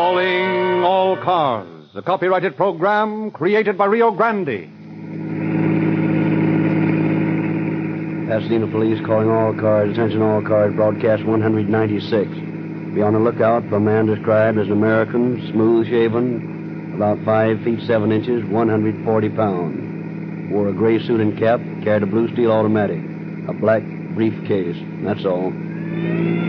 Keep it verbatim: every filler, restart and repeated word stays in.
Calling all cars, a copyrighted program created by Rio Grande. Pasadena Police calling all cars. Attention all cars. Broadcast one ninety-six. Be on the lookout for a man described as an American, smooth-shaven, about five feet seven inches, one hundred forty pounds. Wore a gray suit and cap, carried a blue steel automatic, a black briefcase. That's all.